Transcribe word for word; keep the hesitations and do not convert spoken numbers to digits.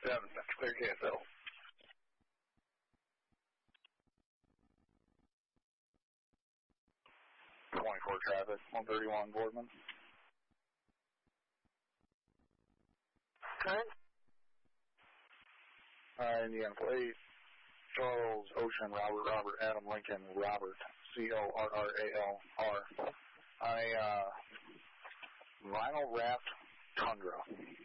seven, that's clear K S L. twenty-four traffic, one thirty-one Boardman. Okay. Uh, Indiana plate, Charles, Ocean, Robert, Robert, Adam, Lincoln, Robert, C O R R A L R. I, uh, vinyl wrapped Tundra.